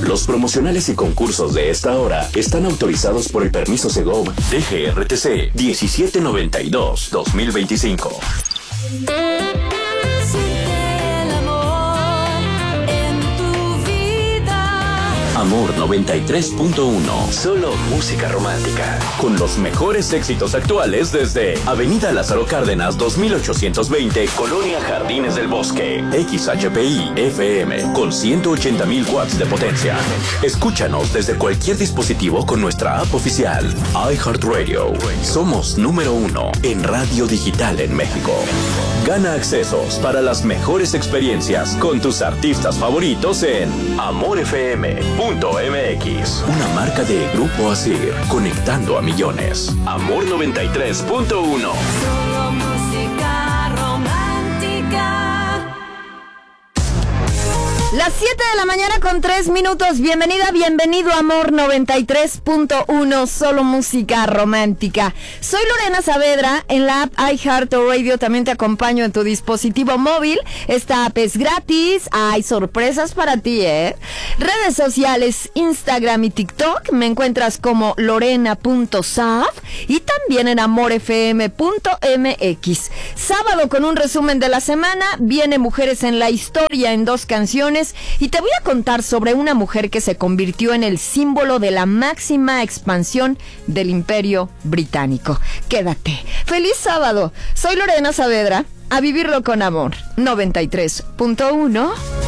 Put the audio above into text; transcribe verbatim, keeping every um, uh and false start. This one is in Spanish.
Los promocionales y concursos de esta hora están autorizados por el permiso Segov D G R T C diecisiete noventa y dos guión dos mil veinticinco. Amor noventa y tres punto uno. Solo música romántica. Con los mejores éxitos actuales desde Avenida Lázaro Cárdenas dos mil ochocientos veinte, Colonia Jardines del Bosque. X H P I F M con ciento ochenta mil watts de potencia. Escúchanos desde cualquier dispositivo con nuestra app oficial. iHeartRadio. Somos número uno en radio digital en México. Gana accesos para las mejores experiencias con tus artistas favoritos en amor f m punto m x. Una marca de Grupo Asir, conectando a millones. Amor noventa y tres punto uno. Solo música romántica. Las siete de la mañana con tres minutos. Bienvenida, bienvenido a Amor noventa y tres punto uno, solo música romántica. Soy Lorena Saavedra, en la app iHeartRadio también te acompaño en tu dispositivo móvil. Esta app es gratis, hay sorpresas para ti, ¿eh? Redes sociales, Instagram y TikTok, me encuentras como lorena punto saab y también en amor f m punto m x. Sábado con un resumen de la semana, viene Mujeres en la Historia en dos canciones. Y te voy a contar sobre una mujer que se convirtió en el símbolo de la máxima expansión del Imperio Británico. Quédate. ¡Feliz sábado! Soy Lorena Saavedra. A vivirlo con amor. noventa y tres punto uno.